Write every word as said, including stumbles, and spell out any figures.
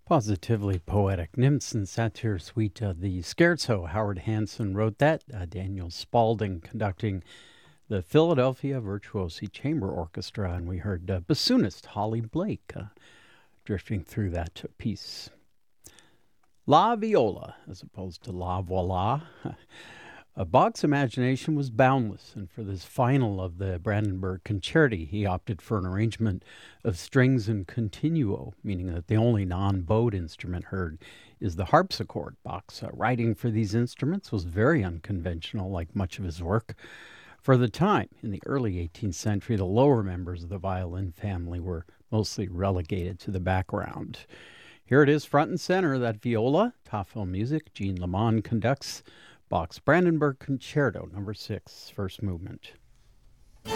Positively poetic nymphs and satyr suite. Uh, the Scherzo, Howard Hanson wrote that. Uh, Daniel Spaulding conducting the Philadelphia Virtuosi Chamber Orchestra, and we heard uh, bassoonist Holly Blake uh, drifting through that piece. La Viola, as opposed to La Voila. Uh, Bach's imagination was boundless, and for this final of the Brandenburg Concerti, he opted for an arrangement of strings and continuo, meaning that the only non-bowed instrument heard is the harpsichord. Bach's uh, writing for these instruments was very unconventional, like much of his work. For the time, in the early eighteenth century, the lower members of the violin family were mostly relegated to the background. Here it is front and center, that viola, Tafel Music. Jean Lamond conducts Bach's Brandenburg Concerto, number six, first movement.